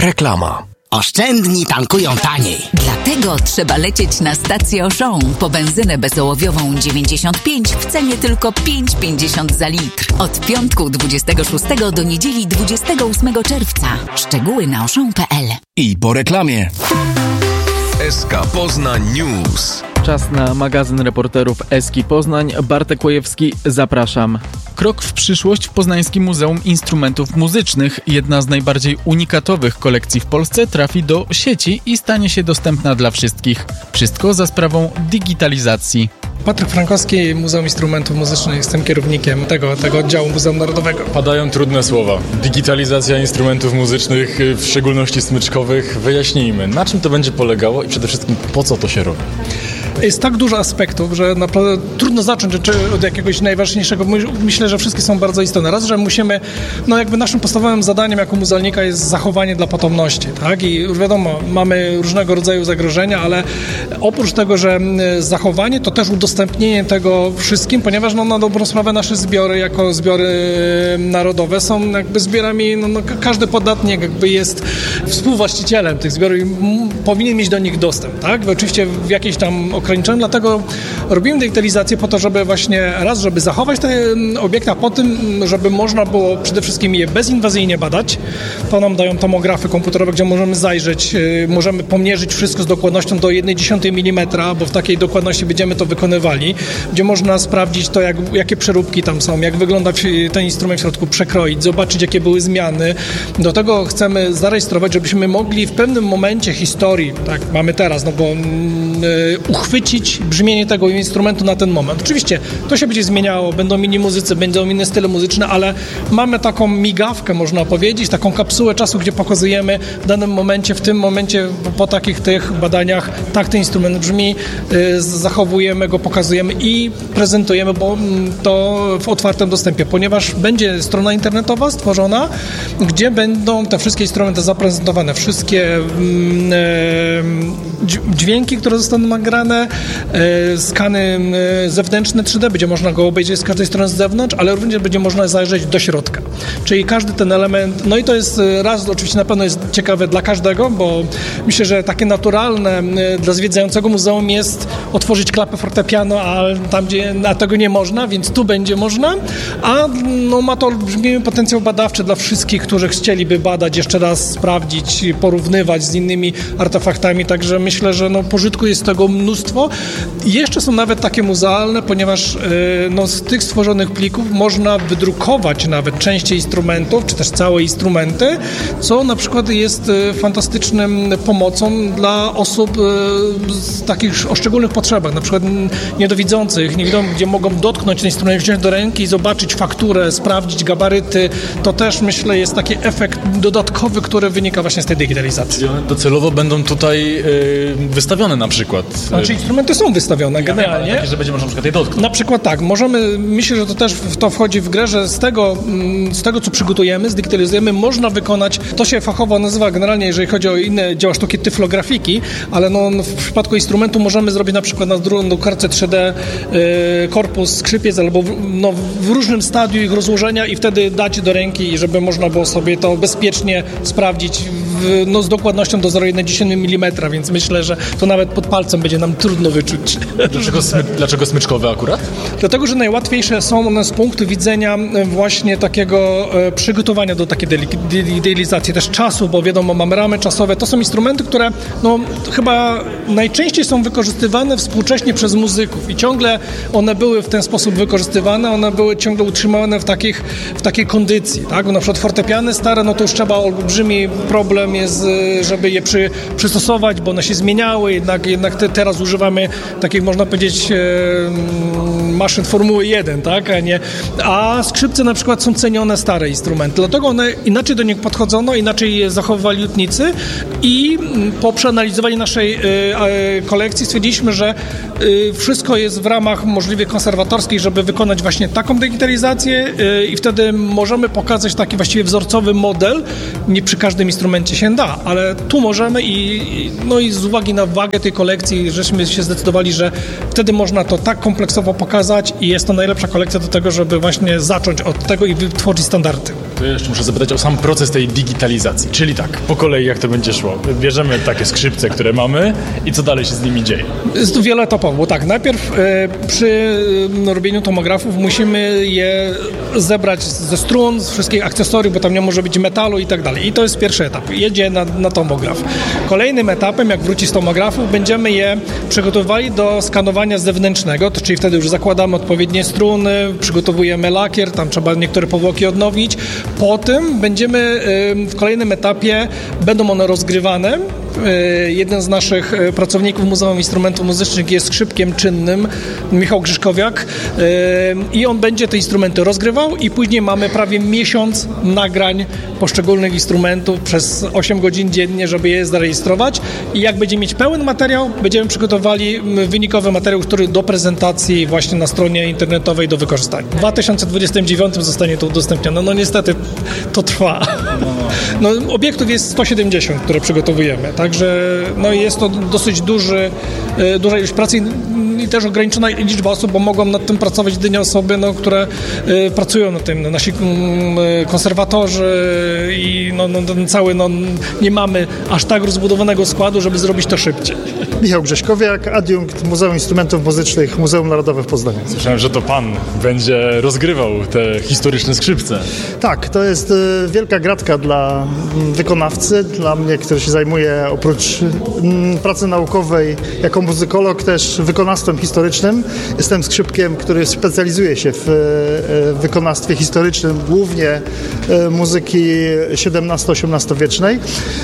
Reklama. Oszczędni tankują taniej. Dlatego trzeba lecieć na stację Auchan po benzynę bezołowiową 95 w cenie tylko 5,50 za litr. Od piątku 26 do niedzieli 28 czerwca. Szczegóły na auchan.pl. I po reklamie. SK Poznań News. Czas na magazyn reporterów Eski Poznań. Bartek Łojewski, zapraszam. Krok w przyszłość w Poznańskim Muzeum Instrumentów Muzycznych. Jedna z najbardziej unikatowych kolekcji w Polsce trafi do sieci i stanie się dostępna dla wszystkich. Wszystko za sprawą digitalizacji. Patryk Frankowski, Muzeum Instrumentów Muzycznych. Jestem kierownikiem tego oddziału Muzeum Narodowego. Padają trudne słowa. Digitalizacja instrumentów muzycznych, w szczególności smyczkowych. Wyjaśnijmy, na czym to będzie polegało i przede wszystkim po co to się robi? Jest tak dużo aspektów, że naprawdę trudno zacząć od jakiegoś najważniejszego. Myślę, że wszystkie są bardzo istotne. Raz, że musimy, jakby naszym podstawowym zadaniem jako muzealnika jest zachowanie dla potomności, tak? I wiadomo, mamy różnego rodzaju zagrożenia, ale oprócz tego, że zachowanie, to też udostępnienie tego wszystkim, ponieważ na dobrą sprawę nasze zbiory, jako zbiory narodowe są jakby zbiorami, każdy podatnik jakby jest współwłaścicielem tych zbiorów i powinien mieć do nich dostęp, tak? Oczywiście w jakiejś tam ograniczeń, dlatego robimy digitalizację po to, żeby właśnie żeby zachować te obiekty, a po tym, żeby można było przede wszystkim je bezinwazyjnie badać. To nam dają tomografy komputerowe, gdzie możemy zajrzeć, możemy pomierzyć wszystko z dokładnością do 1/10 mm, bo w takiej dokładności będziemy to wykonywali, gdzie można sprawdzić to, jakie przeróbki tam są, jak wygląda ten instrument w środku, przekroić, zobaczyć, jakie były zmiany. Do tego chcemy zarejestrować, żebyśmy mogli w pewnym momencie historii, tak mamy teraz, bo uchwycić brzmienie tego instrumentu na ten moment. Oczywiście to się będzie zmieniało, będą inni muzycy, będą inne style muzyczne, ale mamy taką migawkę, można powiedzieć, taką kapsułę czasu, gdzie pokazujemy w danym momencie, w tym momencie, po takich tych badaniach, tak ten instrument brzmi, zachowujemy go, pokazujemy i prezentujemy, bo to w otwartym dostępie, ponieważ będzie strona internetowa stworzona, gdzie będą te wszystkie instrumenty zaprezentowane, wszystkie dźwięki, które zostaną nagrane, skany zewnętrzne 3D, będzie można go obejrzeć z każdej strony z zewnątrz, ale również będzie można zajrzeć do środka. Czyli każdy ten element, i to jest raz, oczywiście na pewno jest ciekawe dla każdego, bo myślę, że takie naturalne dla zwiedzającego muzeum jest otworzyć klapę fortepianu, a tam, gdzie tego nie można, więc tu będzie można, a ma to olbrzymi potencjał badawczy dla wszystkich, którzy chcieliby badać, jeszcze raz sprawdzić, porównywać z innymi artefaktami, także myślę, że pożytku jest tego mnóstwo. I jeszcze są nawet takie muzealne, ponieważ z tych stworzonych plików można wydrukować nawet części instrumentów, czy też całe instrumenty, co na przykład jest fantastycznym pomocą dla osób z takich o szczególnych potrzebach, na przykład niedowidzących, niewidomych, gdzie mogą dotknąć ten instrument, wziąć do ręki i zobaczyć fakturę, sprawdzić gabaryty. To też, myślę, jest taki efekt dodatkowy, który wynika właśnie z tej digitalizacji. Czyli one docelowo będą tutaj wystawione na przykład? Znaczy instrumenty są wystawione generalnie. Takie, że będzie można na przykład je dotknąć. Na przykład tak, myślę, że to też w to wchodzi w grę, że z tego, co przygotujemy, zdigitalizujemy, można wykonać, to się fachowo nazywa generalnie, jeżeli chodzi o inne dzieła sztuki, tyflografiki, ale w przypadku instrumentu możemy zrobić na przykład na kartce 3D korpus skrzypiec albo w różnym stadium ich rozłożenia i wtedy dać do ręki, żeby można było sobie to bezpiecznie sprawdzić z dokładnością do 0,1 mm, więc myślę, że to nawet pod palcem będzie nam trudno wyczuć. Dlaczego smyczkowe akurat? Dlatego, że najłatwiejsze są one z punktu widzenia właśnie takiego przygotowania do takiej digitalizacji, też czasu, bo wiadomo, mamy ramy czasowe. To są instrumenty, które chyba najczęściej są wykorzystywane współcześnie przez muzyków i ciągle one były w ten sposób wykorzystywane, one były ciągle utrzymane w takiej kondycji, tak? Bo na przykład fortepiany stare, to już trzeba olbrzymi problem jest, żeby je przystosować, bo one się zmieniały, jednak teraz używamy takich, można powiedzieć, maszyn Formuły 1, tak? A skrzypce na przykład są cenione stare instrumenty, dlatego one inaczej do nich podchodzono, inaczej je zachowywali lutnicy i po przeanalizowaniu naszej kolekcji stwierdziliśmy, że wszystko jest w ramach możliwie konserwatorskich, żeby wykonać właśnie taką digitalizację i wtedy możemy pokazać taki właściwie wzorcowy model. Nie przy każdym instrumencie się da, ale tu możemy i z uwagi na wagę tej kolekcji żeśmy się zdecydowali, że wtedy można to tak kompleksowo pokazać i jest to najlepsza kolekcja do tego, żeby właśnie zacząć od tego i wytworzyć standardy. To ja jeszcze muszę zapytać o sam proces tej digitalizacji. Czyli tak, po kolei jak to będzie szło? Bierzemy takie skrzypce, które mamy i co dalej się z nimi dzieje? Jest to wieloetapowo, bo tak, najpierw przy robieniu tomografów musimy je zebrać ze strun, z wszystkich akcesoriów, bo tam nie może być metalu i tak dalej. I to jest pierwszy etap. Jedzie na tomograf. Kolejnym etapem, jak wróci z tomografów, będziemy je przygotowywali do skanowania zewnętrznego, czyli wtedy już zakładamy odpowiednie struny, przygotowujemy lakier, tam trzeba niektóre powłoki odnowić. Potem będziemy w kolejnym etapie, będą one rozgrywane. Jeden z naszych pracowników Muzeum Instrumentów Muzycznych jest skrzypkiem czynnym, Michał Grzyszkowiak, i on będzie te instrumenty rozgrywał i później mamy prawie miesiąc nagrań poszczególnych instrumentów przez 8 godzin dziennie, żeby je zarejestrować i jak będziemy mieć pełen materiał, będziemy przygotowali wynikowy materiał, który do prezentacji właśnie na stronie internetowej do wykorzystania. W 2029 zostanie to udostępnione. No niestety to trwa. No, obiektów jest 170, które przygotowujemy. Także no, jest to dosyć duża ilość pracy i też ograniczona liczba osób, bo mogą nad tym pracować jedynie osoby, które pracują nad tym. Nasi konserwatorzy i cały, nie mamy aż tak rozbudowanego składu, żeby zrobić to szybciej. Michał Grześkowiak, adiunkt Muzeum Instrumentów Muzycznych, Muzeum Narodowe w Poznaniu. Słyszałem, że to pan będzie rozgrywał te historyczne skrzypce. Tak, to jest wielka gratka dla wykonawcy, dla mnie, który się zajmuje oprócz pracy naukowej jako muzykolog też wykonawstwem historycznym. Jestem skrzypkiem, który specjalizuje się w wykonawstwie historycznym, głównie muzyki XVII-XVIII wiecznej.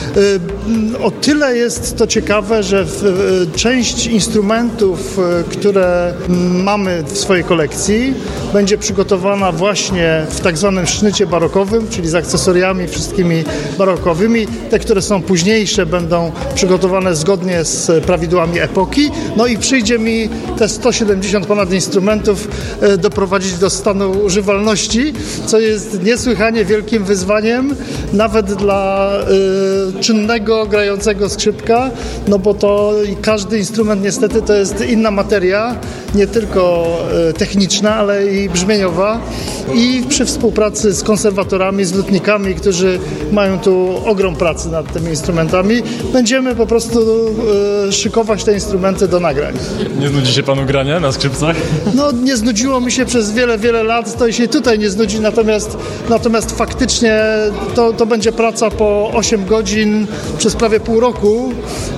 O tyle jest to ciekawe, że część instrumentów, które mamy w swojej kolekcji, będzie przygotowana właśnie w tak zwanym sznycie barokowym, czyli z akcesoriami wszystkimi barokowymi. Te, które są późniejsze, będą przygotowane zgodnie z prawidłami epoki. No i przyjdzie mi te 170 ponad instrumentów doprowadzić do stanu używalności, co jest niesłychanie wielkim wyzwaniem, nawet dla czynnego, grającego skrzypka, no bo to każdy instrument niestety to jest inna materia, nie tylko techniczna, ale i brzmieniowa. I przy współpracy z konserwatorami, z lutnikami, którzy mają tu ogrom pracy nad tymi instrumentami, będziemy po prostu szykować te instrumenty do nagrań. Nie znudzi się panu granie na skrzypcach? No nie znudziło mi się przez wiele lat, to się tutaj nie znudzi, natomiast faktycznie to będzie praca po 8 godzin przez prawie pół roku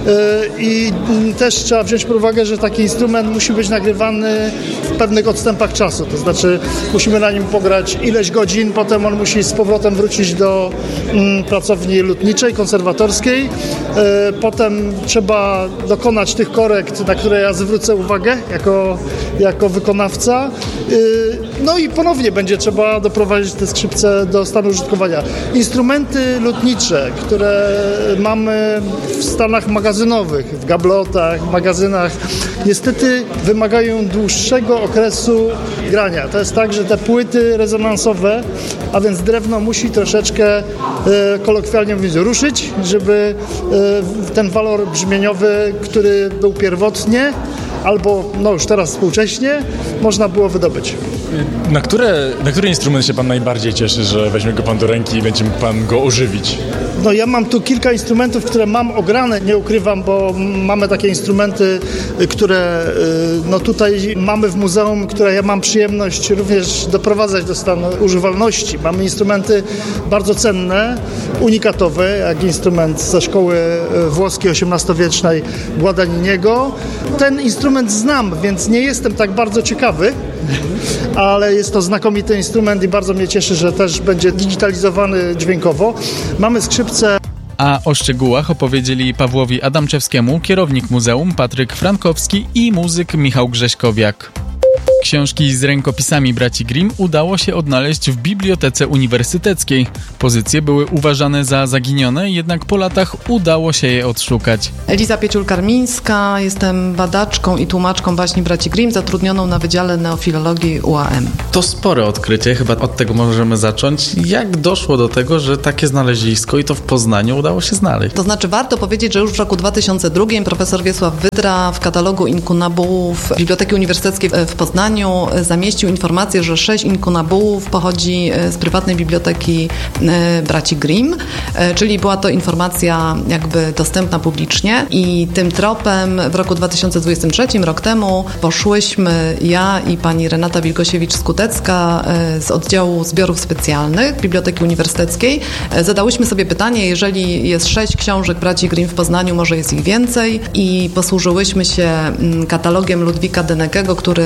i też trzeba wziąć pod uwagę, że taki instrument musi być nagrywany w pewnych odstępach czasu, to znaczy musimy na nim pograć ileś godzin, potem on musi z powrotem wrócić do pracowni lutniczej, konserwatorskiej, potem trzeba dokonać tych korekt, na które ja zwrócę uwagę jako wykonawca, no i ponownie będzie trzeba doprowadzić te skrzypce do stanu użytkowania. Instrumenty lutnicze, które mamy w stanach magazynowych, w gablotach, magazynach, niestety wymagają dłuższego okresu grania. To jest tak, że te płyty rezonansowe, a więc drewno musi troszeczkę, kolokwialnie mówiąc, ruszyć, żeby ten walor brzmieniowy, który był pierwotnie, albo już teraz współcześnie, można było wydobyć. Na który instrument się pan najbardziej cieszy, że weźmie go pan do ręki i będzie mógł pan go ożywić? No ja mam tu kilka instrumentów, które mam ograne, nie ukrywam, bo mamy takie instrumenty, które tutaj mamy w muzeum, które ja mam przyjemność również doprowadzać do stanu używalności. Mamy instrumenty bardzo cenne, unikatowe, jak instrument ze szkoły włoskiej XVIII-wiecznej Guadagniniego. Ten instrument znam, więc nie jestem tak bardzo ciekawy, ale jest to znakomity instrument i bardzo mnie cieszy, że też będzie digitalizowany dźwiękowo. Mamy skrzypce. A o szczegółach opowiedzieli Pawłowi Adamczewskiemu kierownik muzeum Patryk Frankowski i muzyk Michał Grześkowiak. Książki z rękopisami braci Grimm udało się odnaleźć w Bibliotece Uniwersyteckiej. Pozycje były uważane za zaginione, jednak po latach udało się je odszukać. Eliza Pieciul-Karmińska, jestem badaczką i tłumaczką baśni braci Grimm, zatrudnioną na Wydziale Neofilologii UAM. To spore odkrycie, chyba od tego możemy zacząć. Jak doszło do tego, że takie znalezisko i to w Poznaniu udało się znaleźć? To znaczy warto powiedzieć, że już w roku 2002 profesor Wiesław Wydra w katalogu inkunabułów Biblioteki Uniwersyteckiej w Poznaniu Poznaniu zamieścił informację, że 6 inkunabułów pochodzi z prywatnej biblioteki braci Grimm, czyli była to informacja jakby dostępna publicznie i tym tropem w roku 2023, rok temu, poszłyśmy ja i pani Renata Wilgosiewicz-Skutecka z oddziału zbiorów specjalnych Biblioteki Uniwersyteckiej. Zadałyśmy sobie pytanie, jeżeli jest 6 książek braci Grimm w Poznaniu, może jest ich więcej i posłużyłyśmy się katalogiem Ludwika Denekego, który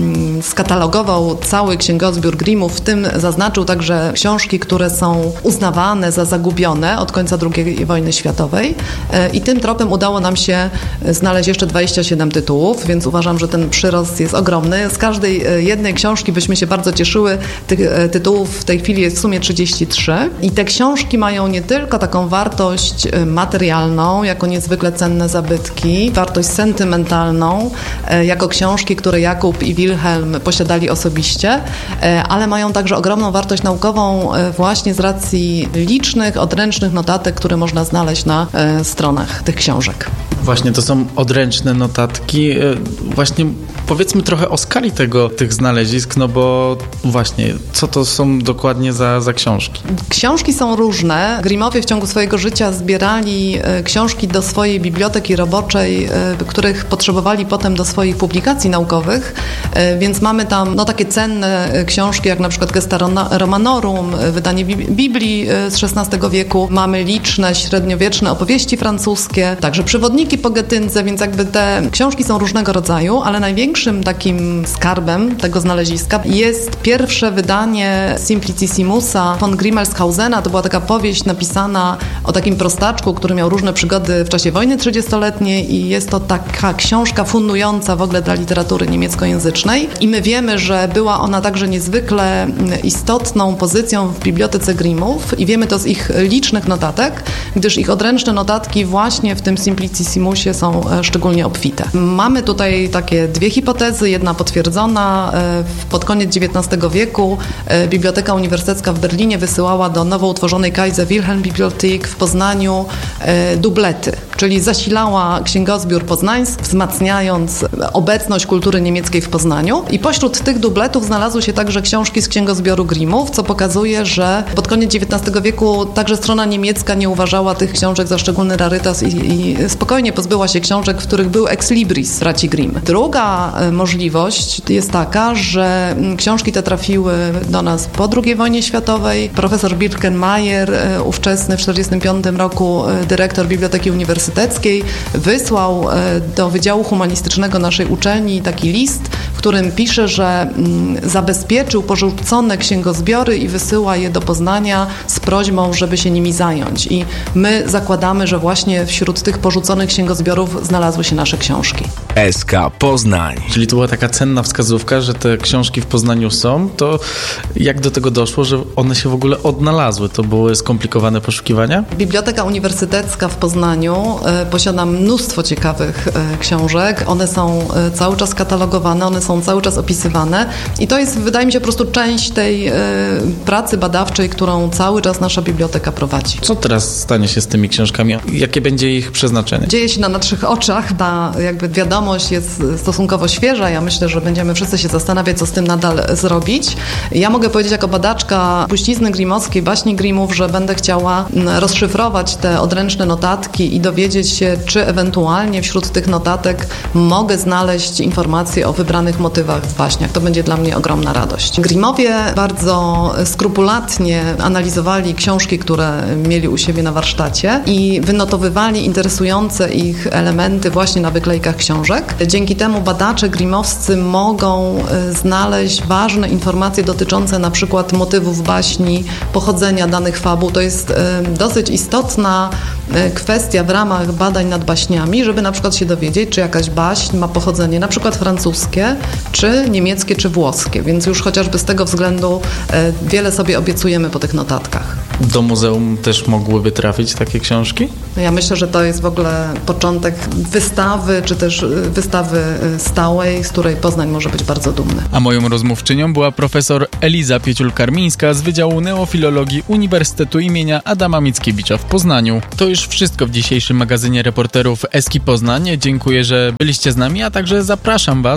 skatalogował cały księgozbiór Grimmów, w tym zaznaczył także książki, które są uznawane za zagubione od końca II wojny światowej i tym tropem udało nam się znaleźć jeszcze 27 tytułów, więc uważam, że ten przyrost jest ogromny. Z każdej jednej książki byśmy się bardzo cieszyły. Tych tytułów w tej chwili jest w sumie 33 i te książki mają nie tylko taką wartość materialną, jako niezwykle cenne zabytki, wartość sentymentalną, jako książki, które Jakub i Wilhelm posiadali osobiście, ale mają także ogromną wartość naukową właśnie z racji licznych, odręcznych notatek, które można znaleźć na stronach tych książek. Właśnie, to są odręczne notatki. Właśnie powiedzmy trochę o skali tych znalezisk, no bo właśnie, co to są dokładnie za książki? Książki są różne. Grimmowie w ciągu swojego życia zbierali książki do swojej biblioteki roboczej, których potrzebowali potem do swoich publikacji naukowych, więc mamy tam takie cenne książki, jak na przykład Gesta Romanorum, wydanie Biblii z XVI wieku. Mamy liczne średniowieczne opowieści francuskie, także przewodniki po Getyndze, więc jakby te książki są różnego rodzaju, ale największym takim skarbem tego znaleziska jest pierwsze wydanie Simplicissimusa von Grimmelshausena. To była taka powieść napisana o takim prostaczku, który miał różne przygody w czasie wojny 30-letniej i jest to taka książka fundująca w ogóle dla literatury niemieckojęzycznej. I my wiemy, że była ona także niezwykle istotną pozycją w bibliotece Grimmów i wiemy to z ich licznych notatek, gdyż ich odręczne notatki właśnie w tym Simplicissimusie są szczególnie obfite. Mamy tutaj takie dwie hipotezy, jedna potwierdzona. Pod koniec XIX wieku Biblioteka Uniwersytecka w Berlinie wysyłała do nowo utworzonej Kaiser Wilhelm Bibliothek w Poznaniu dublety, czyli zasilała księgozbiór poznański, wzmacniając obecność kultury niemieckiej w Poznaniu. I pośród tych dubletów znalazły się także książki z księgozbioru Grimmów, co pokazuje, że pod koniec XIX wieku także strona niemiecka nie uważała tych książek za szczególny rarytas i spokojnie pozbyła się książek, w których był ex libris braci Grimm. Druga możliwość jest taka, że książki te trafiły do nas po II wojnie światowej. Profesor Birkenmeier, ówczesny w 1945 roku dyrektor Biblioteki Uniwersyteckiej, wysłał do Wydziału Humanistycznego naszej uczelni taki list, w którym pisze, że zabezpieczył porzucone księgozbiory i wysyła je do Poznania z prośbą, żeby się nimi zająć. I my zakładamy, że właśnie wśród tych porzuconych księgozbiorów znalazły się nasze książki. SK Poznań. Czyli to była taka cenna wskazówka, że te książki w Poznaniu są, to jak do tego doszło, że one się w ogóle odnalazły? To były skomplikowane poszukiwania? Biblioteka Uniwersytecka w Poznaniu posiada mnóstwo ciekawych książek. One są cały czas katalogowane, one są cały czas opisywane i to jest, wydaje mi się, po prostu część tej pracy badawczej, którą cały czas nasza biblioteka prowadzi. Co teraz stanie się z tymi książkami? Jakie będzie ich przeznaczenie? Dzieje się na naszych oczach. Ta jakby wiadomość jest stosunkowo świeża. Ja myślę, że będziemy wszyscy się zastanawiać, co z tym nadal zrobić. Ja mogę powiedzieć jako badaczka spuścizny grimmowskiej, baśni Grimmów, że będę chciała rozszyfrować te odręczne notatki i dowiedzieć się, czy ewentualnie wśród tych notatek mogę znaleźć informacje o wybranych motywach w baśniach. To będzie dla mnie ogromna radość. Grimmowie bardzo skrupulatnie analizowali książki, które mieli u siebie na warsztacie i wynotowywali interesujące ich elementy właśnie na wyklejkach książek. Dzięki temu badacze grimmowscy mogą znaleźć ważne informacje dotyczące na przykład motywów baśni, pochodzenia danych fabuł. To jest dosyć istotna kwestia w ramach badań nad baśniami, żeby na przykład się dowiedzieć, czy jakaś baśń ma pochodzenie na przykład francuskie, czy niemieckie, czy włoskie. Więc już chociażby z tego względu wiele sobie obiecujemy po tych notatkach. Do muzeum też mogłyby trafić takie książki? Ja myślę, że to jest w ogóle początek wystawy, czy też wystawy stałej, z której Poznań może być bardzo dumny. A moją rozmówczynią była profesor Eliza Pieciul-Karmińska z Wydziału Neofilologii Uniwersytetu imienia Adama Mickiewicza w Poznaniu. To już wszystko w dzisiejszym magazynie reporterów Eski Poznań. Dziękuję, że byliście z nami, a także zapraszam Was do śledzenia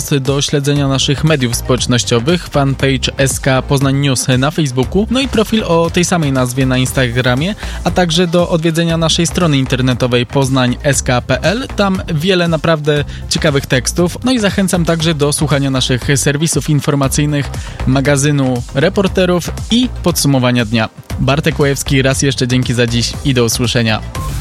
śledzenia naszych mediów społecznościowych, fanpage SK Poznań News na Facebooku, no i profil o tej samej nazwie na Instagramie, a także do odwiedzenia naszej strony internetowej poznań.sk.pl. Tam wiele naprawdę ciekawych tekstów. No i zachęcam także do słuchania naszych serwisów informacyjnych, magazynu Reporterów i podsumowania dnia. Bartek Łajewski, raz jeszcze dzięki za dziś i do usłyszenia.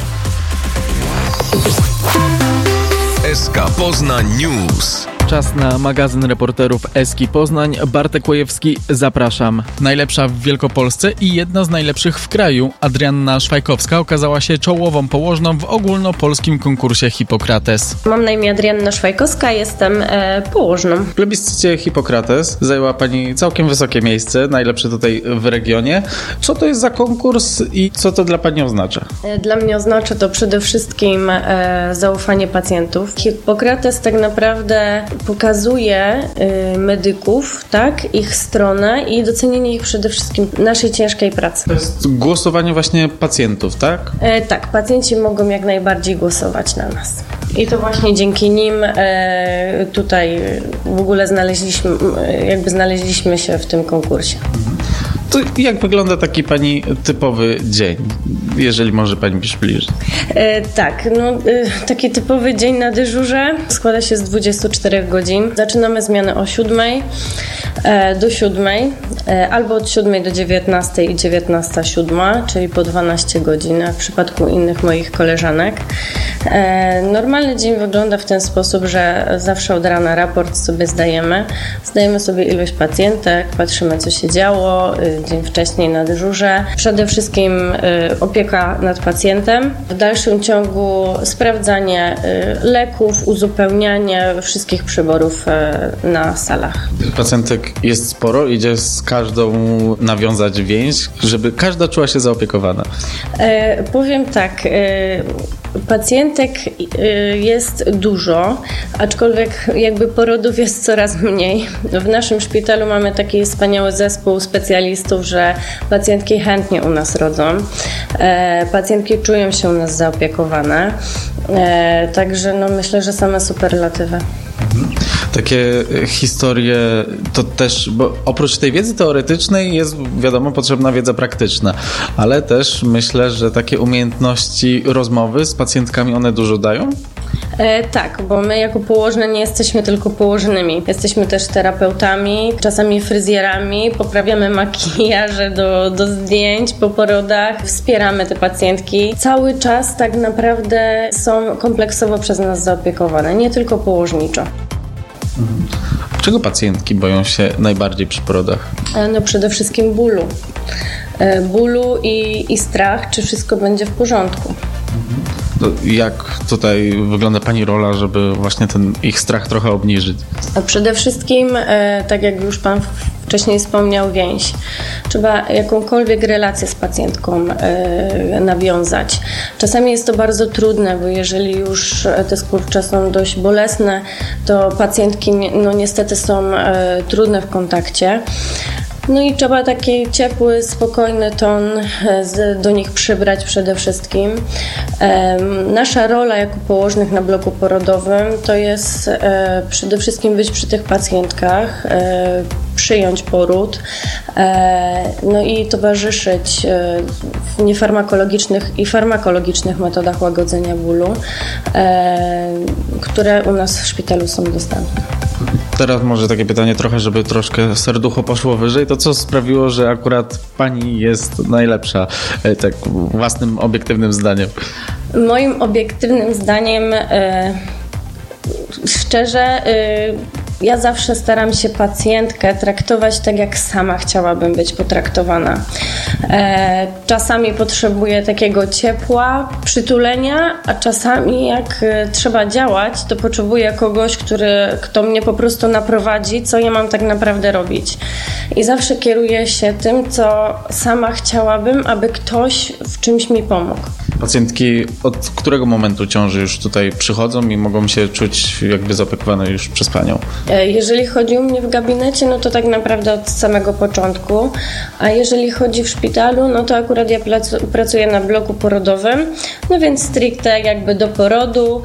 SK Poznań News. Czas na magazyn Reporterów Eski Poznań. Bartek Łajewski, zapraszam. Najlepsza w Wielkopolsce i jedna z najlepszych w kraju, Adrianna Szwajkowska, okazała się czołową położną w ogólnopolskim konkursie Hipokrates. Mam na imię Adrianna Szwajkowska, jestem położną. W plebiscycie Hipokrates zajęła Pani całkiem wysokie miejsce, najlepsze tutaj w regionie. Co to jest za konkurs i co to dla Pani oznacza? Dla mnie oznacza to przede wszystkim zaufanie pacjentów. Hipokrates tak naprawdę pokazuje medyków, tak, ich stronę i docenienie ich przede wszystkim naszej ciężkiej pracy. To jest głosowanie właśnie pacjentów, tak? Tak, pacjenci mogą jak najbardziej głosować na nas. I to właśnie dzięki nim tutaj w ogóle znaleźliśmy się w tym konkursie. To jak wygląda taki Pani typowy dzień, jeżeli może Pani przybliżyć? Tak, taki typowy dzień na dyżurze składa się z 24 godzin. Zaczynamy zmianę o 7 do 7, albo od 7 do 19 i 19:07, czyli po 12 godzin w przypadku innych moich koleżanek. Normalny dzień wygląda w ten sposób, że zawsze od rana raport sobie zdajemy. Zdajemy sobie ilość pacjentek, patrzymy co się działo dzień wcześniej na dyżurze. Przede wszystkim opieka nad pacjentem. W dalszym ciągu sprawdzanie leków, uzupełnianie wszystkich przyborów na salach. Pacjentek jest sporo, idzie z każdą nawiązać więź, żeby każda czuła się zaopiekowana. Powiem tak, pacjentek jest dużo, aczkolwiek jakby porodów jest coraz mniej. W naszym szpitalu mamy taki wspaniały zespół specjalistów, że pacjentki chętnie u nas rodzą. Pacjentki czują się u nas zaopiekowane. Także myślę, że same superlatywy. Takie historie to też, bo oprócz tej wiedzy teoretycznej jest, wiadomo, potrzebna wiedza praktyczna, ale też myślę, że takie umiejętności rozmowy z pacjentkami, one dużo dają? Tak, bo my jako położne nie jesteśmy tylko położnymi. Jesteśmy też terapeutami, czasami fryzjerami, poprawiamy makijaże do zdjęć po porodach, wspieramy te pacjentki. Cały czas tak naprawdę są kompleksowo przez nas zaopiekowane, nie tylko położniczo. Czego pacjentki boją się najbardziej przy porodach? Przede wszystkim bólu. Bólu i strach, czy wszystko będzie w porządku. Jak tutaj wygląda Pani rola, żeby właśnie ten ich strach trochę obniżyć? Przede wszystkim, tak jak już Pan wcześniej wspomniał, więź. Trzeba jakąkolwiek relację z pacjentką nawiązać. Czasami jest to bardzo trudne, bo jeżeli już te skurcze są dość bolesne, to pacjentki niestety są trudne w kontakcie. I trzeba taki ciepły, spokojny ton do nich przybrać przede wszystkim. Nasza rola jako położnych na bloku porodowym to jest przede wszystkim być przy tych pacjentkach, przyjąć poród, i towarzyszyć w niefarmakologicznych i farmakologicznych metodach łagodzenia bólu, które u nas w szpitalu są dostępne. Teraz może takie pytanie trochę, żeby troszkę serducho poszło wyżej. To co sprawiło, że akurat Pani jest najlepsza, tak własnym obiektywnym zdaniem? Moim obiektywnym zdaniem, szczerze, ja zawsze staram się pacjentkę traktować tak, jak sama chciałabym być potraktowana. Czasami potrzebuję takiego ciepła, przytulenia, a czasami jak trzeba działać, to potrzebuję kogoś, kto mnie po prostu naprowadzi, co ja mam tak naprawdę robić. I zawsze kieruję się tym, co sama chciałabym, aby ktoś w czymś mi pomógł. Pacjentki od którego momentu ciąży już tutaj przychodzą i mogą się czuć jakby zaopiekowane już przez panią? Jeżeli chodzi u mnie w gabinecie, no to tak naprawdę od samego początku, a jeżeli chodzi w szpitalu, no to akurat ja pracuję na bloku porodowym, no więc stricte jakby do porodu,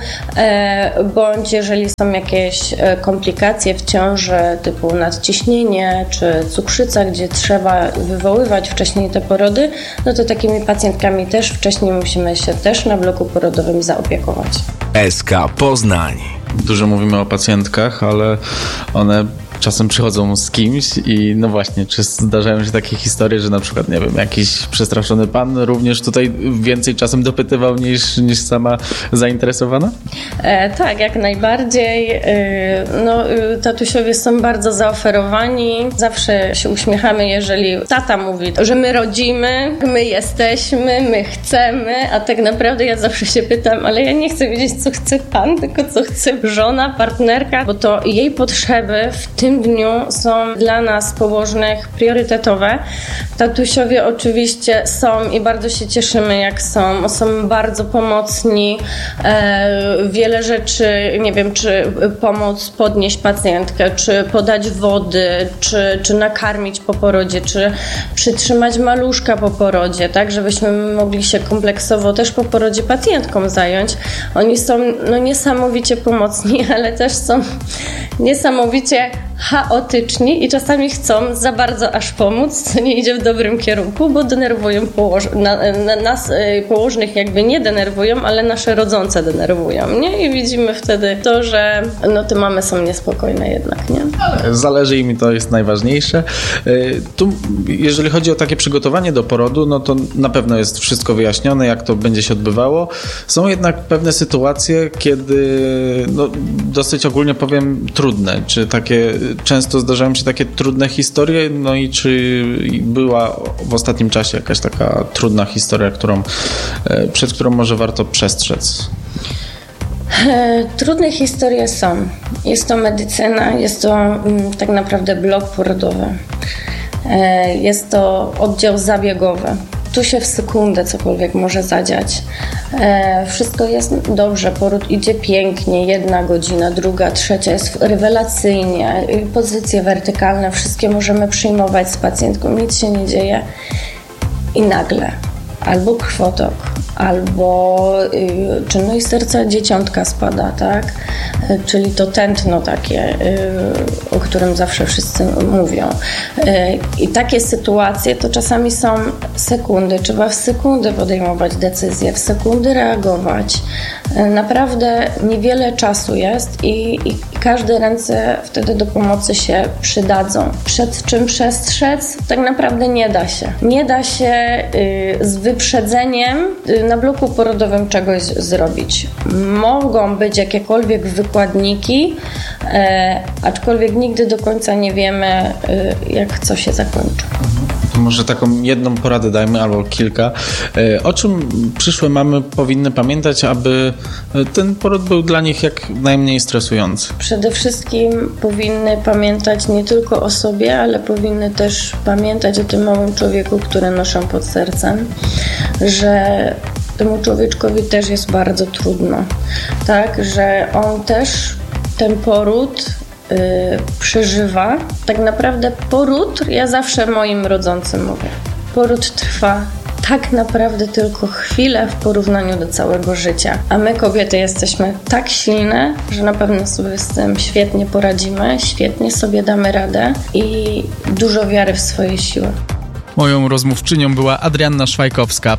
bądź jeżeli są jakieś komplikacje w ciąży typu nadciśnienie czy cukrzyca, gdzie trzeba wywoływać wcześniej te porody, no to takimi pacjentkami też wcześniej musimy się też na bloku porodowym zaopiekować. SK Poznań. Dużo mówimy o pacjentkach, ale one czasem przychodzą z kimś i no właśnie, czy zdarzają się takie historie, że na przykład, nie wiem, jakiś przestraszony pan również tutaj więcej czasem dopytywał niż sama zainteresowana? Tak, jak najbardziej. Tatusiowie są bardzo zaoferowani. Zawsze się uśmiechamy, jeżeli tata mówi, że my rodzimy, my jesteśmy, my chcemy, a tak naprawdę ja zawsze się pytam, ale ja nie chcę wiedzieć, co chce pan, tylko co chce żona, partnerka, bo to jej potrzeby w tym dniu są dla nas położnych priorytetowe. Tatusiowie oczywiście są i bardzo się cieszymy, jak są. Są bardzo pomocni. Wiele rzeczy, nie wiem, czy pomóc podnieść pacjentkę, czy podać wody, czy nakarmić po porodzie, czy przytrzymać maluszka po porodzie, tak, żebyśmy mogli się kompleksowo też po porodzie pacjentką zająć. Oni są niesamowicie pomocni, ale też są niesamowicie chaotyczni i czasami chcą za bardzo aż pomóc, co nie idzie w dobrym kierunku, bo denerwują nas położnych jakby nie denerwują, ale nasze rodzące denerwują, nie? I widzimy wtedy to, że te mamy są niespokojne jednak, nie? Zależy im i to jest najważniejsze. Tu, jeżeli chodzi o takie przygotowanie do porodu, no to na pewno jest wszystko wyjaśnione, jak to będzie się odbywało. Są jednak pewne sytuacje, kiedy dosyć ogólnie powiem trudne, czy takie często zdarzają się takie trudne historie, no i czy była w ostatnim czasie jakaś taka trudna historia, przed którą może warto przestrzec? Trudne historie są. Jest to medycyna, jest to tak naprawdę blok porodowy. Jest to oddział zabiegowy. Tu się w sekundę cokolwiek może zadziać. Wszystko jest dobrze, poród idzie pięknie, 1 godzina, 2, 3 jest rewelacyjnie, pozycje wertykalne, wszystkie możemy przyjmować z pacjentką, nic się nie dzieje i nagle albo krwotok, albo czynność serca dzieciątka spada, tak? Czyli to tętno takie, o którym zawsze wszyscy mówią. I takie sytuacje to czasami są sekundy. Trzeba w sekundy podejmować decyzje, w sekundy reagować. Naprawdę niewiele czasu jest i każde ręce wtedy do pomocy się przydadzą. Przed czym przestrzec? Tak naprawdę nie da się. Nie da się z wyprzedzeniem na bloku porodowym czegoś zrobić. Mogą być jakiekolwiek wykładniki, aczkolwiek nigdy do końca nie wiemy, jak co się zakończy. To może taką jedną poradę dajmy, albo kilka. O czym przyszłe mamy powinny pamiętać, aby ten poród był dla nich jak najmniej stresujący? Przede wszystkim powinny pamiętać nie tylko o sobie, ale powinny też pamiętać o tym małym człowieku, który noszą pod sercem, że temu człowieczkowi też jest bardzo trudno, tak, że on też ten poród przeżywa. Tak naprawdę poród, ja zawsze moim rodzącym mówię, poród trwa tak naprawdę tylko chwilę w porównaniu do całego życia. A my kobiety jesteśmy tak silne, że na pewno sobie z tym świetnie poradzimy, świetnie sobie damy radę i dużo wiary w swoje siły. Moją rozmówczynią była Adrianna Szwajkowska.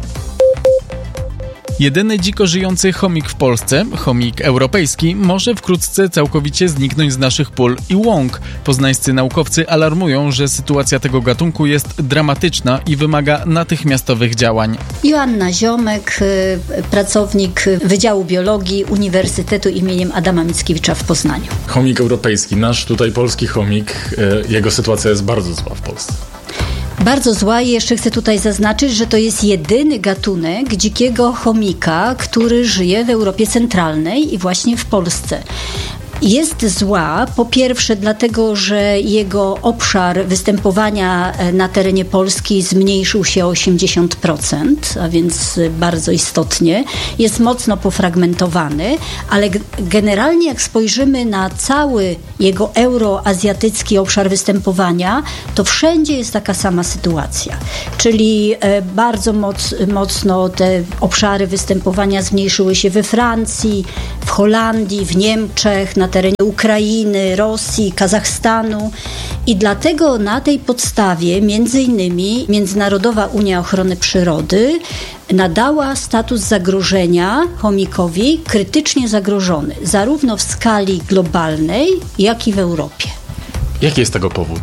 Jedyny dziko żyjący chomik w Polsce, chomik europejski, może wkrótce całkowicie zniknąć z naszych pól i łąk. Poznańscy naukowcy alarmują, że sytuacja tego gatunku jest dramatyczna i wymaga natychmiastowych działań. Joanna Ziomek, pracownik Wydziału Biologii Uniwersytetu im. Adama Mickiewicza w Poznaniu. Chomik europejski, nasz tutaj polski chomik, jego sytuacja jest bardzo zła w Polsce. Bardzo zła i jeszcze chcę tutaj zaznaczyć, że to jest jedyny gatunek dzikiego chomika, który żyje w Europie Centralnej i właśnie w Polsce. Jest zła, po pierwsze dlatego, że jego obszar występowania na terenie Polski zmniejszył się o 80%, a więc bardzo istotnie. Jest mocno pofragmentowany, ale generalnie jak spojrzymy na cały jego euroazjatycki obszar występowania, to wszędzie jest taka sama sytuacja. Czyli bardzo mocno te obszary występowania zmniejszyły się we Francji, w Holandii, w Niemczech, na terenie Ukrainy, Rosji, Kazachstanu i dlatego na tej podstawie między innymi Międzynarodowa Unia Ochrony Przyrody nadała status zagrożenia chomikowi krytycznie zagrożony, zarówno w skali globalnej, jak i w Europie. Jaki jest tego powód?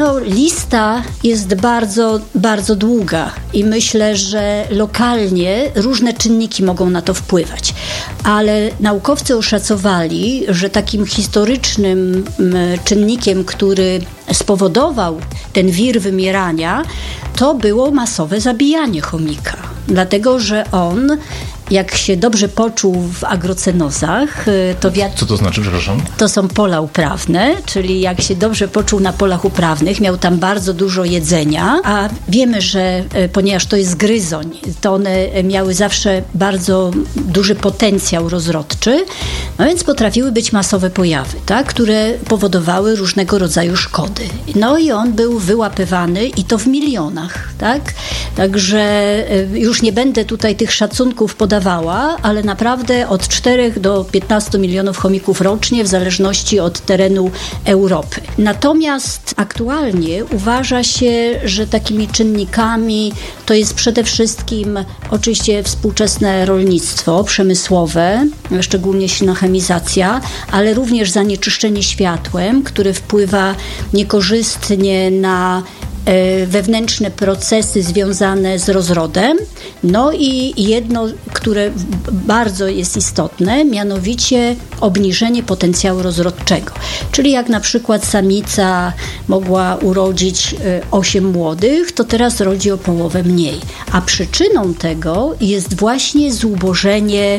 Lista jest bardzo, bardzo długa i myślę, że lokalnie różne czynniki mogą na to wpływać. Ale naukowcy oszacowali, że takim historycznym czynnikiem, który spowodował ten wir wymierania, to było masowe zabijanie chomika. Dlatego, że on, jak się dobrze poczuł w agrocenozach, to Co to znaczy, przepraszam? To są pola uprawne, czyli jak się dobrze poczuł na polach uprawnych, miał tam bardzo dużo jedzenia, a wiemy, że ponieważ to jest gryzoń, to one miały zawsze bardzo duży potencjał rozrodczy, no więc potrafiły być masowe pojawy, tak, które powodowały różnego rodzaju szkody. No i on był wyłapywany i to w milionach, tak? Także już nie będę tutaj tych szacunków podawała, ale naprawdę od 4 do 15 milionów chomików rocznie w zależności od terenu Europy. Natomiast aktualnie uważa się, że takimi czynnikami to jest przede wszystkim oczywiście współczesne rolnictwo przemysłowe, szczególnie silna chemizacja, ale również zanieczyszczenie światłem, które wpływa niekorzystnie na wewnętrzne procesy związane z rozrodem. No i jedno, które bardzo jest istotne, mianowicie obniżenie potencjału rozrodczego. Czyli jak na przykład samica mogła urodzić 8 młodych, to teraz rodzi o połowę mniej. A przyczyną tego jest właśnie zubożenie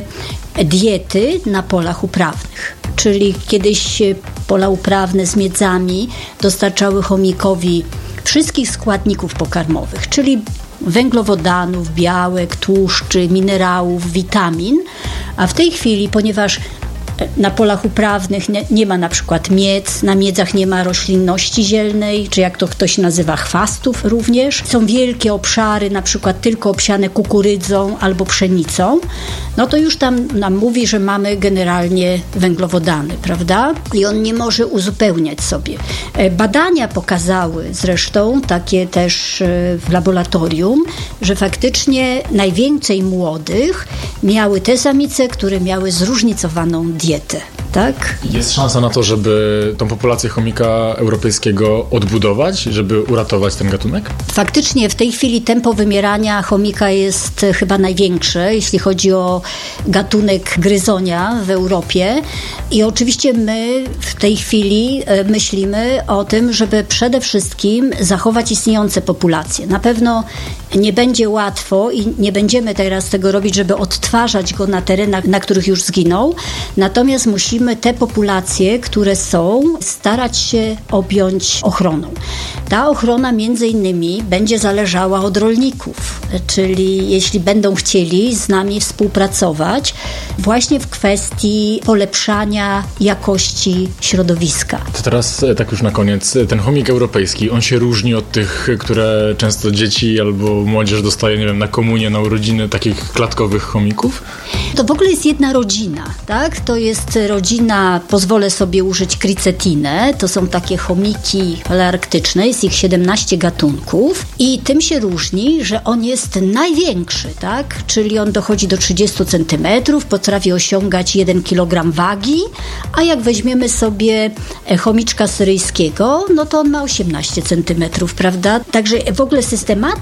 diety na polach uprawnych. Czyli kiedyś pola uprawne z miedzami dostarczały chomikowi wszystkich składników pokarmowych, czyli węglowodanów, białek, tłuszczy, minerałów, witamin, a w tej chwili, ponieważ na polach uprawnych nie ma na przykład miedz, na miedzach nie ma roślinności zielnej, czy jak to ktoś nazywa chwastów również. Są wielkie obszary, na przykład tylko obsiane kukurydzą albo pszenicą, no to już tam nam mówi, że mamy generalnie węglowodany, prawda? I on nie może uzupełniać sobie. Badania pokazały zresztą, takie też w laboratorium, że faktycznie najwięcej młodych miały te samice, które miały zróżnicowaną dietę, tak? Jest szansa na to, żeby tą populację chomika europejskiego odbudować, żeby uratować ten gatunek? Faktycznie w tej chwili tempo wymierania chomika jest chyba największe, jeśli chodzi o gatunek gryzonia w Europie. I oczywiście my w tej chwili myślimy o tym, żeby przede wszystkim zachować istniejące populacje. Na pewno nie będzie łatwo i nie będziemy teraz tego robić, żeby odtwarzać go na terenach, na których już zginął. Natomiast musimy te populacje, które są, starać się objąć ochroną. Ta ochrona między innymi będzie zależała od rolników, czyli jeśli będą chcieli z nami współpracować właśnie w kwestii polepszania jakości środowiska. To teraz tak już na koniec, ten chomik europejski, on się różni od tych, które często dzieci albo młodzież dostaje, nie wiem, na komunię, na urodziny, takich klatkowych chomików? To w ogóle jest jedna rodzina, tak? To jest rodzina, pozwolę sobie użyć kricetinę, to są takie chomiki palearktyczne, jest ich 17 gatunków i tym się różni, że on jest największy, tak? Czyli on dochodzi do 30 cm, potrafi osiągać 1 kg wagi, a jak weźmiemy sobie chomiczka syryjskiego, no to on ma 18 cm, prawda? Także w ogóle systematyka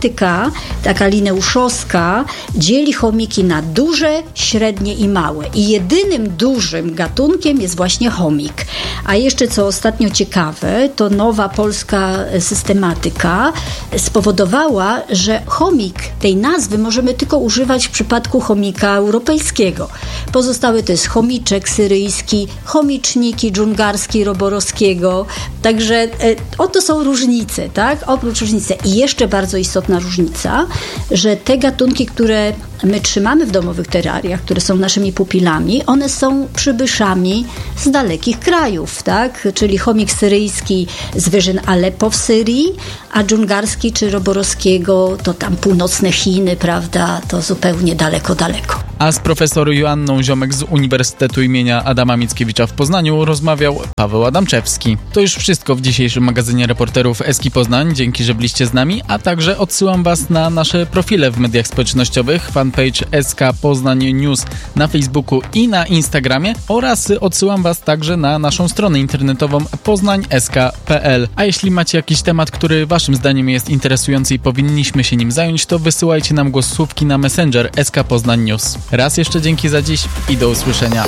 taka lineuszowska, dzieli chomiki na duże, średnie i małe. I jedynym dużym gatunkiem jest właśnie chomik. A jeszcze co ostatnio ciekawe, to nowa polska systematyka spowodowała, że chomik, tej nazwy możemy tylko używać w przypadku chomika europejskiego. Pozostałe to jest chomiczek syryjski, chomiczniki dżungarski roborowskiego. Także oto są różnice, tak? Oprócz różnicy. I jeszcze bardzo istotna różnica, że te gatunki, które my trzymamy w domowych terrariach, które są naszymi pupilami, one są przybyszami z dalekich krajów, tak? Czyli chomik syryjski z wyżyn Aleppo w Syrii, a dżungarski czy roborowskiego to tam północne Chiny, prawda? To zupełnie daleko. A z profesor Joanną Ziomek z Uniwersytetu imienia Adama Mickiewicza w Poznaniu rozmawiał Paweł Adamczewski. To już wszystko w dzisiejszym magazynie reporterów Eski Poznań. Dzięki, że byliście z nami, a także odsyłam Was na nasze profile w mediach społecznościowych, fanpage SK Poznań News na Facebooku i na Instagramie oraz odsyłam Was także na naszą stronę internetową poznań.sk.pl. A jeśli macie jakiś temat, który Waszym zdaniem jest interesujący i powinniśmy się nim zająć, to wysyłajcie nam głosówki na Messenger SK Poznań News. Raz jeszcze dzięki za dziś i do usłyszenia.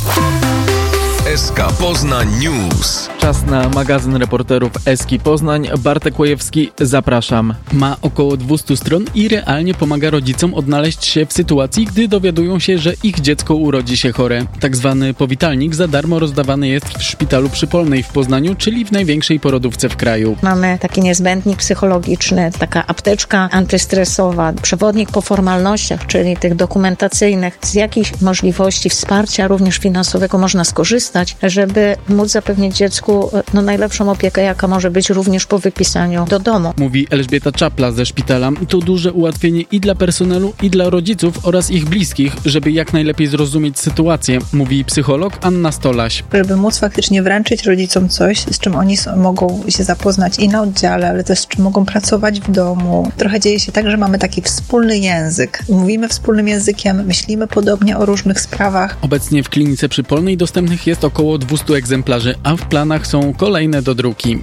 SK Poznań News. Czas na magazyn reporterów Eski Poznań. Bartek Łojewski, zapraszam. Ma około 200 stron i realnie pomaga rodzicom odnaleźć się w sytuacji, gdy dowiadują się, że ich dziecko urodzi się chore. Tak zwany powitalnik za darmo rozdawany jest w Szpitalu Przypolnej w Poznaniu, czyli w największej porodówce w kraju. Mamy taki niezbędnik psychologiczny, taka apteczka antystresowa, przewodnik po formalnościach, czyli tych dokumentacyjnych, z jakichś możliwości wsparcia również finansowego można skorzystać, żeby móc zapewnić dziecku najlepszą opiekę, jaka może być również po wypisaniu do domu. Mówi Elżbieta Czapla ze szpitala. To duże ułatwienie i dla personelu, i dla rodziców oraz ich bliskich, żeby jak najlepiej zrozumieć sytuację, mówi psycholog Anna Stolaś. Żeby móc faktycznie wręczyć rodzicom coś, z czym oni mogą się zapoznać i na oddziale, ale też z czym mogą pracować w domu. Trochę dzieje się tak, że mamy taki wspólny język. Mówimy wspólnym językiem, myślimy podobnie o różnych sprawach. Obecnie w klinice Przypolnej dostępnych jest około 200 egzemplarzy, a w planach są kolejne do druki.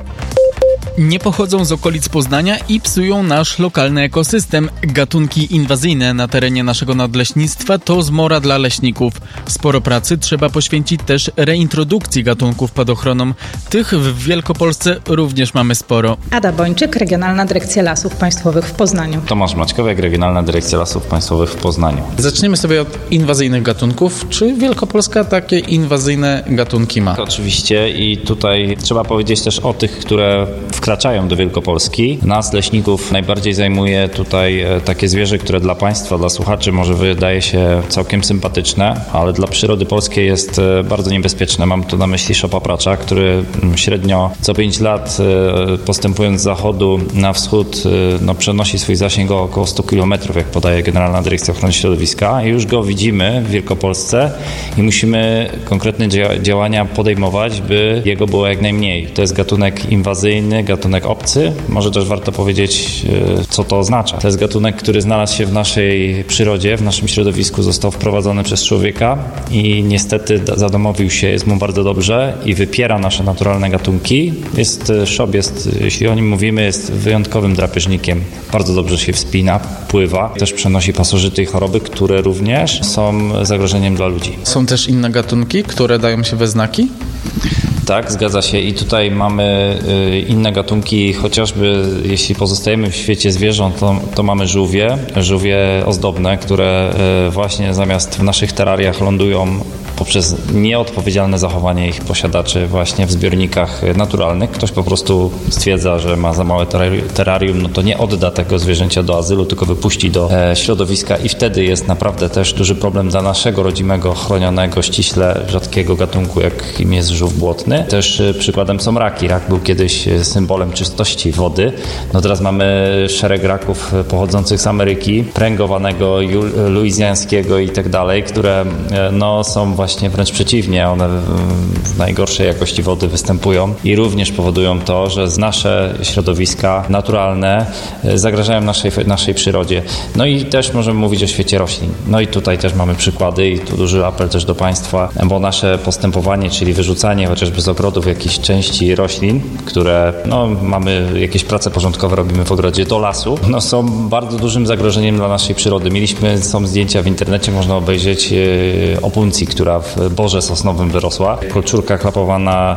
Nie pochodzą z okolic Poznania i psują nasz lokalny ekosystem. Gatunki inwazyjne na terenie naszego nadleśnictwa to zmora dla leśników. Sporo pracy trzeba poświęcić też reintrodukcji gatunków pod ochroną. Tych w Wielkopolsce również mamy sporo. Ada Bończyk, Regionalna Dyrekcja Lasów Państwowych w Poznaniu. Tomasz Maćkowiak, Regionalna Dyrekcja Lasów Państwowych w Poznaniu. Zaczniemy sobie od inwazyjnych gatunków. Czy Wielkopolska takie inwazyjne gatunki ma? Oczywiście i tutaj trzeba powiedzieć też o tych, które wkraczają do Wielkopolski. Nas, leśników, najbardziej zajmuje tutaj takie zwierzę, które dla Państwa, dla słuchaczy może wydaje się całkiem sympatyczne, ale dla przyrody polskiej jest bardzo niebezpieczne. Mam tu na myśli szopapracza, który średnio co 5 lat postępując z zachodu na wschód przenosi swój zasięg o około 100 km, jak podaje Generalna Dyrekcja Ochrony Środowiska. I już go widzimy w Wielkopolsce i musimy konkretne działania podejmować, by jego było jak najmniej. To jest gatunek inwazyjny, gatunek obcy. Może też warto powiedzieć, co to oznacza. To jest gatunek, który znalazł się w naszej przyrodzie, w naszym środowisku, został wprowadzony przez człowieka i niestety zadomowił się, jest mu bardzo dobrze i wypiera nasze naturalne gatunki. Jeśli o nim mówimy, jest wyjątkowym drapieżnikiem. Bardzo dobrze się wspina, pływa. Też przenosi pasożyty i choroby, które również są zagrożeniem dla ludzi. Są też inne gatunki, które dają się we znaki? Tak, zgadza się i tutaj mamy inne gatunki, chociażby jeśli pozostajemy w świecie zwierząt, to mamy żółwie ozdobne, które właśnie zamiast w naszych terrariach lądują poprzez nieodpowiedzialne zachowanie ich posiadaczy właśnie w zbiornikach naturalnych. Ktoś po prostu stwierdza, że ma za małe terrarium, to nie odda tego zwierzęcia do azylu, tylko wypuści do środowiska i wtedy jest naprawdę też duży problem dla naszego rodzimego, chronionego, ściśle rzadkiego gatunku, jakim jest żółw błotny. Też przykładem są raki. Rak był kiedyś symbolem czystości wody. Teraz mamy szereg raków pochodzących z Ameryki, pręgowanego, luizjańskiego i tak dalej, które są właśnie wręcz przeciwnie. One w najgorszej jakości wody występują i również powodują to, że nasze środowiska naturalne zagrażają naszej przyrodzie. I też możemy mówić o świecie roślin. I tutaj też mamy przykłady i tu duży apel też do Państwa, bo nasze postępowanie, czyli wyrzucanie chociażby chociażby z ogrodów jakichś części roślin, które mamy jakieś prace porządkowe, robimy w ogrodzie, do lasu, są bardzo dużym zagrożeniem dla naszej przyrody. Są zdjęcia w internecie, można obejrzeć opuncji, która w borze sosnowym wyrosła. Kolczurka klapowana,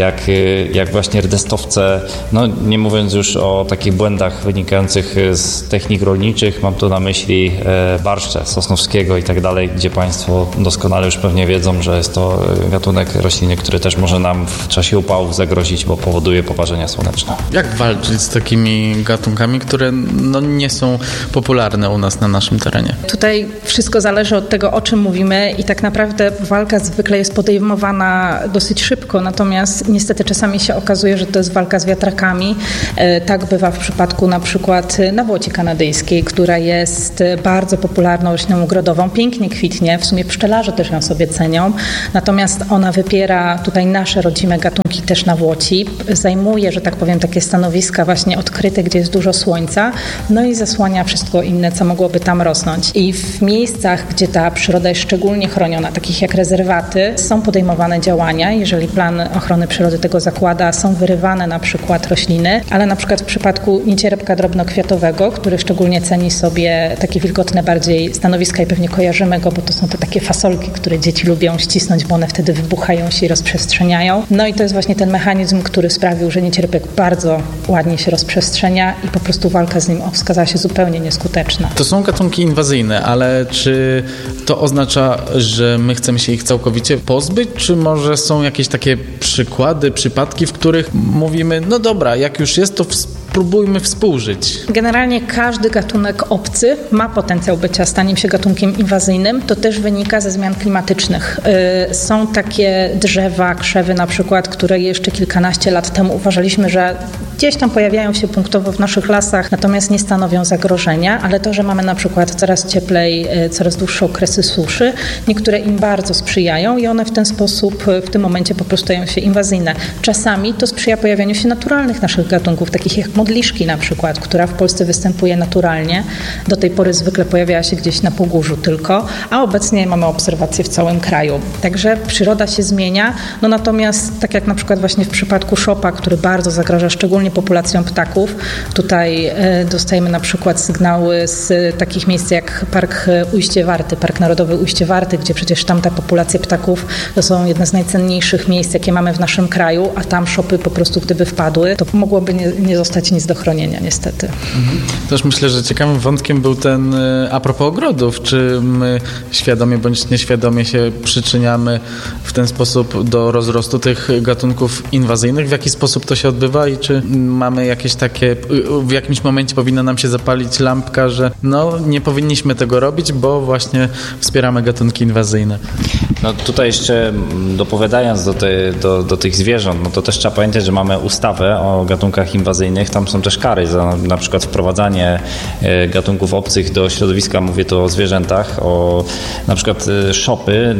jak właśnie rdestowce, nie mówiąc już o takich błędach wynikających z technik rolniczych, mam tu na myśli barszcze Sosnowskiego i tak dalej, gdzie Państwo doskonale już pewnie wiedzą, że jest to gatunek rośliny, który też może nam w czasie upałów zagrozić, bo powoduje poparzenia słoneczne. Jak walczyć z takimi gatunkami, które nie są popularne u nas na naszym terenie? Tutaj wszystko zależy od tego, o czym mówimy i tak naprawdę walka zwykle jest podejmowana dosyć szybko, natomiast niestety czasami się okazuje, że to jest walka z wiatrakami. Tak bywa w przypadku na przykład nawłoci kanadyjskiej, która jest bardzo popularną rośliną ogrodową, pięknie kwitnie, w sumie pszczelarze też ją sobie cenią, natomiast ona wypiera tutaj nasze rodzime gatunki też nawłoci, zajmuje, że tak powiem, takie stanowiska właśnie odkryte, gdzie jest dużo słońca, i zasłania wszystko inne, co mogłoby tam rosnąć. I w miejscach, gdzie ta przyroda jest szczególnie chroniona, takich jak rezerwaty, są podejmowane działania, jeżeli plan ochrony przyrody tego zakłada, są wyrywane na przykład rośliny, ale na przykład w przypadku niecierpka drobnokwiatowego, który szczególnie ceni sobie takie wilgotne bardziej stanowiska i pewnie kojarzymy go, bo to są te takie fasolki, które dzieci lubią ścisnąć, bo one wtedy wybuchają się i rozprzestrzeniają. I to jest właśnie ten mechanizm, który sprawił, że niecierpek bardzo ładnie się rozprzestrzenia i po prostu walka z nim okazała się zupełnie nieskuteczna. To są gatunki inwazyjne, ale czy to oznacza, że my chcemy się ich całkowicie pozbyć, czy może są jakieś takie przykłady, przypadki, w których mówimy, dobra, jak już jest, to spróbujmy współżyć? Generalnie każdy gatunek obcy ma potencjał bycia, staniem się gatunkiem inwazyjnym. To też wynika ze zmian klimatycznych. Są takie drzewa, krzewy na przykład, które jeszcze kilkanaście lat temu uważaliśmy, że gdzieś tam pojawiają się punktowo w naszych lasach, natomiast nie stanowią zagrożenia, ale to, że mamy na przykład coraz cieplej, coraz dłuższe okresy suszy, niektóre im bardzo sprzyjają i one w ten sposób w tym momencie po prostu stają się inwazyjne. Czasami to sprzyja pojawianiu się naturalnych naszych gatunków, takich jak modliszki na przykład, która w Polsce występuje naturalnie. Do tej pory zwykle pojawiała się gdzieś na Pogórzu tylko, a obecnie mamy obserwacje w całym kraju. Także przyroda się zmienia, natomiast tak jak na przykład właśnie w przypadku szopa, który bardzo zagraża szczególnie populacjom ptaków, tutaj dostajemy na przykład sygnały z takich miejsc jak Park Ujście Warty, Park Narodowy Ujście Warty, gdzie przecież tam te populacje ptaków to są jedne z najcenniejszych miejsc, jakie mamy w naszym kraju, a tam szopy po prostu gdyby wpadły, to mogłoby nie zostać nic do chronienia niestety. Też myślę, że ciekawym wątkiem był ten a propos ogrodów. Czy my świadomie bądź nieświadomie się przyczyniamy w ten sposób do rozrostu tych gatunków inwazyjnych? W jaki sposób to się odbywa i czy mamy jakieś takie, w jakimś momencie powinna nam się zapalić lampka, że nie powinniśmy tego robić, bo właśnie wspieramy gatunki inwazyjne? Tutaj jeszcze dopowiadając do tych zwierząt, to też trzeba pamiętać, że mamy ustawę o gatunkach inwazyjnych, tam są też kary za na przykład wprowadzanie gatunków obcych do środowiska, mówię tu o zwierzętach, o na przykład szopy,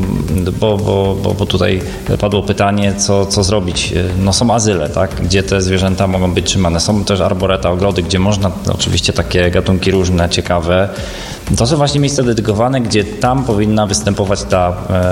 bo tutaj padło pytanie, co zrobić. Są azyle, tak, gdzie te zwierzęta mogą być trzymane. Są też arboreta, ogrody, gdzie można oczywiście takie gatunki różne, ciekawe. To są właśnie miejsca dedykowane, gdzie tam powinna występować ta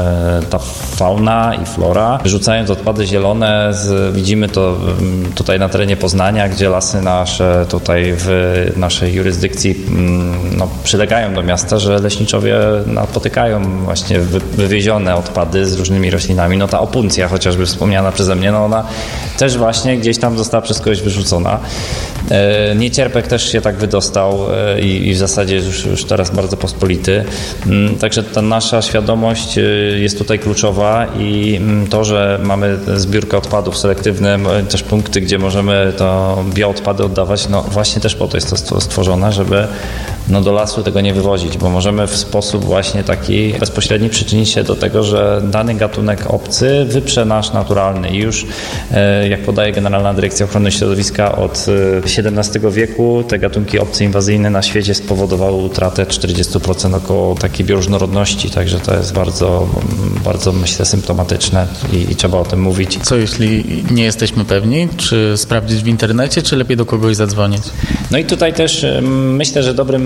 fauna i flora. Wyrzucając odpady zielone, widzimy to tutaj na terenie Poznania, gdzie lasy nasze tutaj w naszej jurysdykcji przylegają do miasta, że leśniczowie napotykają właśnie wywiezione odpady z różnymi roślinami. Ta opuncja chociażby wspomniana przeze mnie, ona też właśnie gdzieś tam została przez kogoś wyrzucona. Niecierpek też się tak wydostał i w zasadzie już teraz bardzo pospolity. Także ta nasza świadomość jest tutaj kluczowa i to, że mamy zbiórkę odpadów selektywne, też punkty, gdzie możemy to bioodpady oddawać, właśnie też po to jest to stworzone, żeby do lasu tego nie wywozić, bo możemy w sposób właśnie taki bezpośredni przyczynić się do tego, że dany gatunek obcy wyprze nasz naturalny i już, jak podaje Generalna Dyrekcja Ochrony Środowiska, od XVII wieku te gatunki obce inwazyjne na świecie spowodowały utratę 40% około takiej bioróżnorodności, także to jest bardzo, bardzo myślę symptomatyczne i trzeba o tym mówić. Co jeśli nie jesteśmy pewni? Czy sprawdzić w internecie, czy lepiej do kogoś zadzwonić? I tutaj też myślę, że dobrym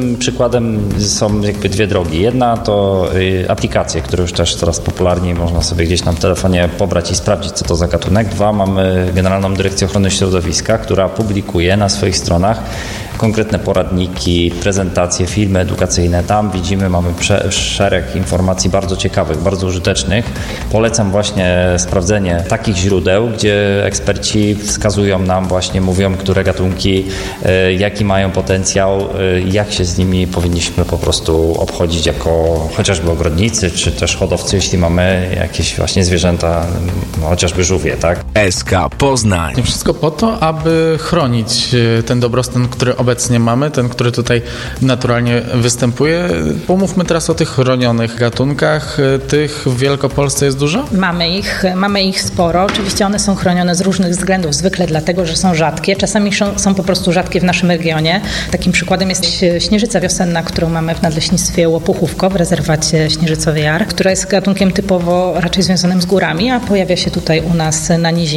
dobrym przykładem są jakby dwie drogi. Jedna to aplikacje, które już też coraz popularniej można sobie gdzieś na telefonie pobrać i sprawdzić, co to za gatunek. Dwa, mamy Generalną Dyrekcję Ochrony Środowiska, która publikuje na swoich stronach konkretne poradniki, prezentacje, filmy edukacyjne. Tam widzimy, mamy szereg informacji bardzo ciekawych, bardzo użytecznych. Polecam właśnie sprawdzenie takich źródeł, gdzie eksperci wskazują nam właśnie, mówią, które gatunki, jaki mają potencjał, jak się z nimi powinniśmy po prostu obchodzić jako chociażby ogrodnicy, czy też hodowcy, jeśli mamy jakieś właśnie zwierzęta, chociażby żółwie, tak? SK Poznań. Wszystko po to, aby chronić ten dobrostan, który obecnie mamy, ten, który tutaj naturalnie występuje. Pomówmy teraz o tych chronionych gatunkach. Tych w Wielkopolsce jest dużo? Mamy ich sporo. Oczywiście one są chronione z różnych względów, zwykle dlatego, że są rzadkie. Czasami są po prostu rzadkie w naszym regionie. Takim przykładem jest śnieżyca wiosenna, którą mamy w Nadleśnictwie Łopuchówko w rezerwacie Śnieżycowy Jar, która jest gatunkiem typowo raczej związanym z górami, a pojawia się tutaj u nas na nizinie.